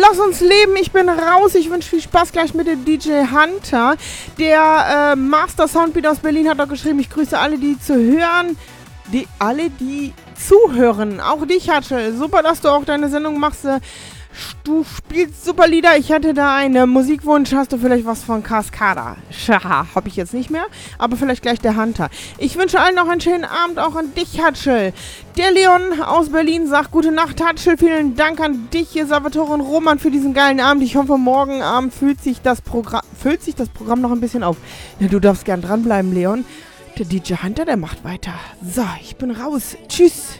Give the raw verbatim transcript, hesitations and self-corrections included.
lass uns leben. Ich bin raus. Ich wünsche viel Spaß gleich mit dem D J Hunter. Der äh, Master Soundbeat aus Berlin hat doch geschrieben, ich grüße alle, die zu hören. Die, alle, die zuhören. Auch dich, Hatsche. Super, dass du auch deine Sendung machst. Du spielst super Lieder. Ich hatte da einen Musikwunsch. Hast du vielleicht was von Cascada? Schaha, hab ich jetzt nicht mehr. Aber vielleicht gleich der Hunter. Ich wünsche allen noch einen schönen Abend. Auch an dich, Hatschel. Der Leon aus Berlin sagt, gute Nacht, Hatschel. Vielen Dank an dich, Salvatore und Roman, für diesen geilen Abend. Ich hoffe, morgen Abend füllt sich das Programm, füllt sich das Programm noch ein bisschen auf. Ja, du darfst gern dranbleiben, Leon. Der D J Hunter, der macht weiter. So, ich bin raus. Tschüss.